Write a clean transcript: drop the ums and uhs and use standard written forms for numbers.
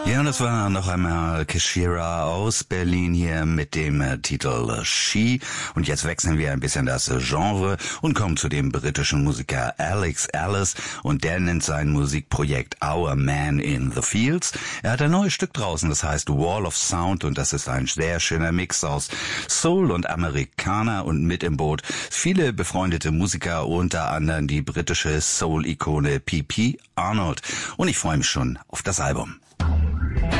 Ja, und das war noch einmal Keshira aus Berlin hier mit dem Titel She. Und jetzt wechseln wir ein bisschen das Genre und kommen zu dem britischen Musiker Alex Ellis. Und der nennt sein Musikprojekt Our Man in the Fields. Er hat ein neues Stück draußen, das heißt Wall of Sound. Und das ist ein sehr schöner Mix aus Soul und Amerikaner. Und mit im Boot viele befreundete Musiker, unter anderem die britische Soul-Ikone P.P. Arnold. Und ich freue mich schon auf das Album.